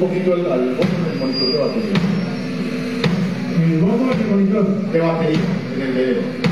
poquito al botón del monitor de batería. El botón del monitor. De batería, en el dedo.